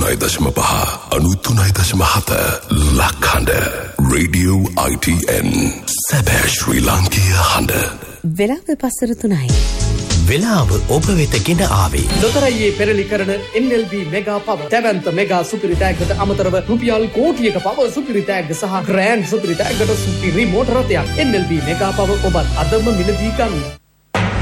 93.5 93.7 ලක්හඬ Radio ITN සැබෑ ශ්‍රී ලාංකීය හඬ. වෙලාව පස්සර 3යි. වෙලාව ඔබ වෙත ගෙන ආවේ ලොතරැයියේ පෙරලි කරන NLB මෙගා පව දැවැන්ත මෙගා සුපිරි තෑග්ගට අමතරව රුපියල් කෝටියක පව සුපිරි තෑග්ග සහ ග්‍රෑන්ඩ් සුපිරි තෑග්ගට සුපිරි මෝටර රථයක් NLB මෙගා පව ඔබත් අදම මිලදී ගන්න.